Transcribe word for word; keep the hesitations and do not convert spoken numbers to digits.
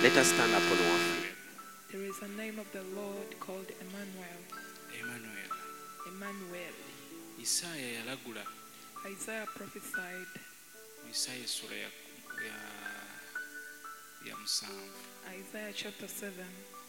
Let us stand up on our feet. There is a name of the Lord called Emmanuel. Emmanuel. Emmanuel. Isaiah yalagula. Isaiah prophesied. Isaiah sura ya ya ya musanvu. Isaiah chapter seven.